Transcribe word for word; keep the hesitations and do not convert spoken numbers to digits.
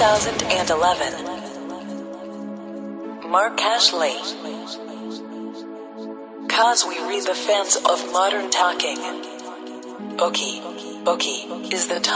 thousand eleven. Mark Ashley. Cause we read the fans of modern talking. Okay, okay, is the